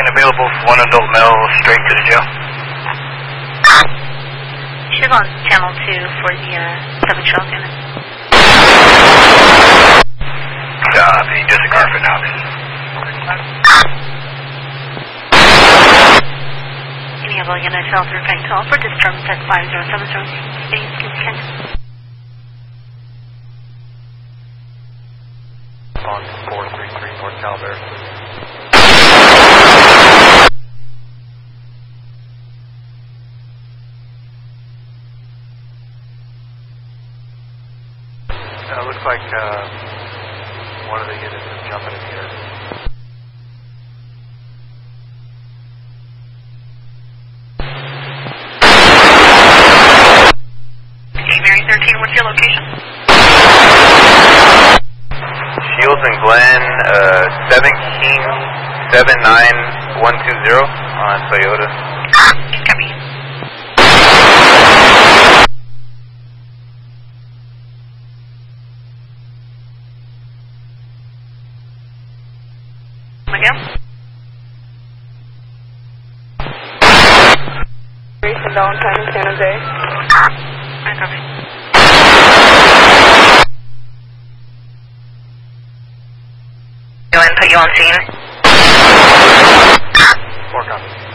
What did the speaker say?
available for one adult male straight to the jail. Should have on channel 2 for the 7 shell unit. The disregard for now. Any of our units fell through Bank 12 for disturbance at 507 Space Kent. On 433 North Calvert. Looks like one of the units is jumping in here. Mary 13, what's your location? Shields and Glen, 79120 on Toyota. Copy. Miguel? Grace and Valentine in San Jose. I copy. Go ahead and put you on scene. 4 copies.